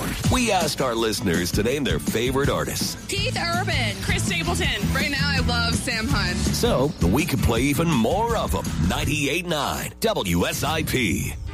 We asked our listeners to name their favorite artists. Keith Urban. Chris Stapleton. Right now, I love Sam Hunt. So we could play even more of them. 98.9 WSIP.